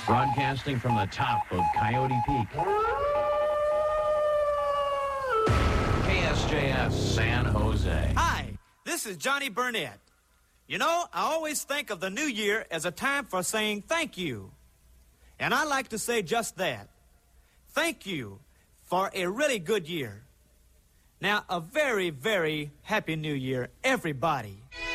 Broadcasting from the top of Coyote Peak. KSJS San Jose. Hi, this is Johnny Burnett. You know, I always think of the new year as a time for saying thank you. And I like to say just that. Thank you for a really good year. Now, a very, very happy new year, everybody.